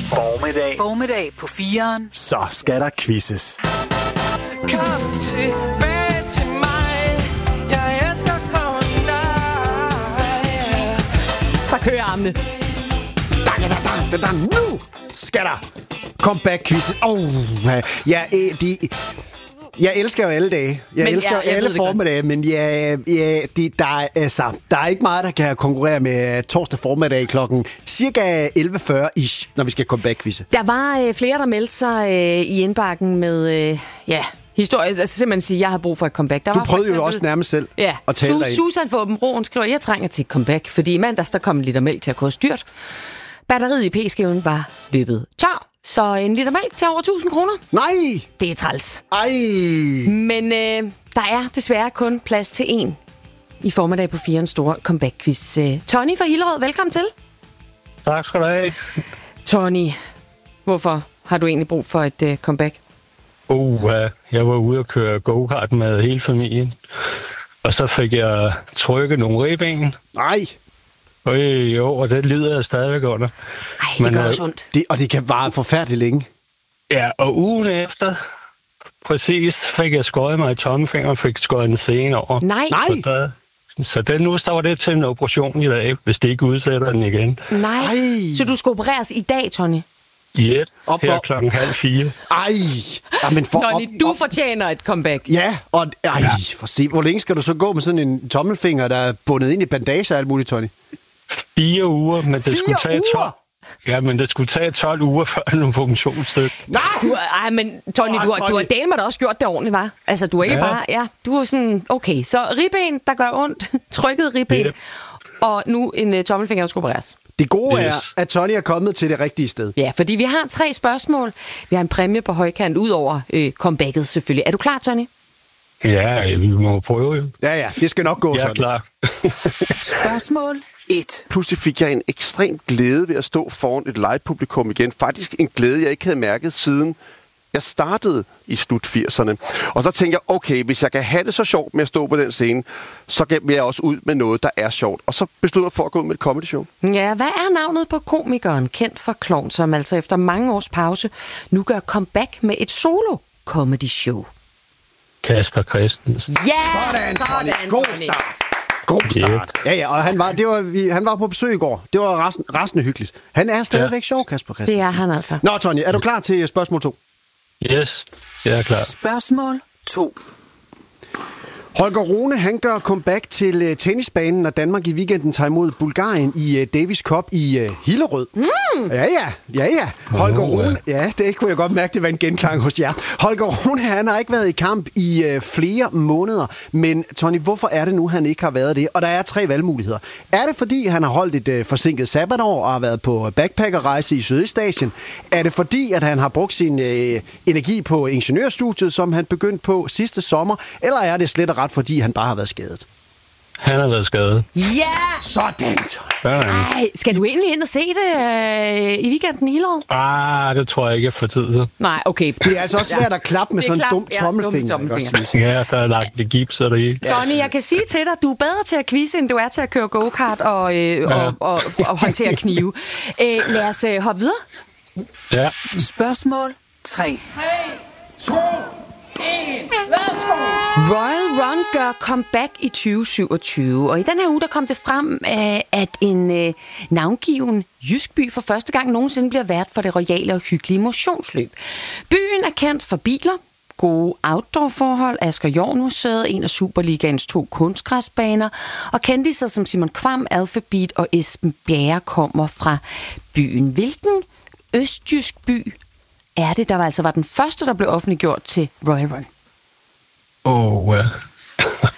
Formiddag på 4'eren. Så skal der quizzes. Kom tilbage til mig. Jeg elsker kun dig. Så kører armene. Nu skal der comeback-quiz. Jeg elsker jo alle dage. Jeg elsker alle formiddag, men der er ikke meget, der kan konkurrere med torsdag formiddag klokken cirka 11:40-ish, når vi skal comeback-quizze. Der var flere, der meldte sig i indbakken med historie. Altså simpelthen sige, jeg har brug for et comeback. Der Du var prøvede eksempel, jo også nærmest selv at tale dig ind. Susan fra Åben Broen skriver, jeg trænger til et comeback, fordi i mandags der kom en liter mælk til at koste dyrt. Batteriet i p-skiven var løbet tør, så en liter mælk til over 1.000 kroner. Nej! Det er træls. Ej! Men der er desværre kun plads til én i formiddag på 4'eren store comeback-quiz. Tony fra Hillerød, velkommen til. Tak skal du have. Tony, hvorfor har du egentlig brug for et comeback? Jeg var ude og køre go-kart med hele familien, og så fik jeg trykket nogle ribben. Nej! Og det lider jeg stadigvæk under. Nej, det gør også ondt. Og det kan vare forfærdeligt længe. Ja, og ugen efter, præcis, fik jeg skåret mig i tommelfingeren og fik skåret en sene over. Nej! Så nu står det til en operation i dag, hvis det ikke udsætter den igen. Nej, så du skal opereres i dag, Tony? Ja, her klokken 3:30. Jamen Tony, du fortjener et comeback. Ja, for se. Hvor længe skal du så gå med sådan en tommelfinger, der er bundet ind i bandage og alt muligt, Tony? 4 uger, men det skulle tage 12. Ja, men det skulle tage 12 uger før en funktionsstykke. Nej! Men Tony, du har delt med da også gjort det ordentligt, var? Altså, du er ikke bare... Ja, du er sådan... Okay, så ribben, der gør ondt. Trykket ribben. Og nu en tommelfinger, der skal opereres. Det gode er, at Tony er kommet til det rigtige sted. Ja, fordi vi har 3 spørgsmål. Vi har en præmie på højkant, ud over comebacket selvfølgelig. Er du klar, Tony? Ja, vi må prøve jo. Ja, det skal nok gå sådan. Jeg er klar. Spørgsmål 1. Pludselig fik jeg en ekstrem glæde ved at stå foran et live-publikum igen. Faktisk en glæde, jeg ikke havde mærket siden jeg startede i slut 80'erne. Og så tænkte jeg, okay, hvis jeg kan have det så sjovt med at stå på den scene, så vil jeg også ud med noget, der er sjovt. Og så besluttede jeg for at gå ud med et comedy show. Ja, hvad er navnet på komikeren, kendt for klovn, som altså efter mange års pause nu gør comeback med et solo comedy show? Kasper Christensen. Ja! Sådan, God start. God start. Ja, og han var på besøg i går. Det var rasende hyggeligt. Han er stadigvæk sjov, Kasper Christensen. Det er han altså. Nå, Tony, er du klar til spørgsmål 2? Yes, jeg er klar. Spørgsmål 2. Holger Rune, han gør comeback til tennisbanen, når Danmark i weekenden tager imod Bulgarien i Davis Cup i Hillerød. Ja. Holger Rune, ja, det kunne jeg godt mærke, det var en genklang hos jer. Holger Rune, han har ikke været i kamp i flere måneder, men Tony, hvorfor er det nu, han ikke har været det? Og der er 3 valgmuligheder. Er det, fordi han har holdt et forsinket sabbatår og har været på backpackerrejse i Sydøstasien? Er det, fordi at han har brugt sin energi på ingeniørstudiet, som han begyndte på sidste sommer? Eller er det slet og ret, fordi han bare har været skadet? Han har været skadet. Ja! Sådan. Ej, skal du egentlig ind og se det i weekenden i Hillerød? Det tror jeg ikke, jeg får tid til. Nej, okay. Det er altså også svært at klappe med sådan en dum tommelfinger. Ja, der er lagt det gips og det hele. Tony, jeg kan sige til dig, du er bedre til at quizze, end du er til at køre go-kart og håndtere knive. Lad os hoppe videre. Ja. Spørgsmål 3. 3, 2, 1, værsgo! Royal Run gør comeback i 2027, og i den her uge der kom det frem, at en navngiven jysk by for første gang nogensinde bliver vært for det royale og hyggelige motionsløb. Byen er kendt for biler, gode outdoor-forhold, Asger Jorn Museet, en af Superligaens 2 kunstgræsbaner, og kendiser som Simon Kvam, Alphabet og Esben Bjerre kommer fra byen. Hvilken østjysk by er det, der var den første, der blev offentliggjort til Royal Run?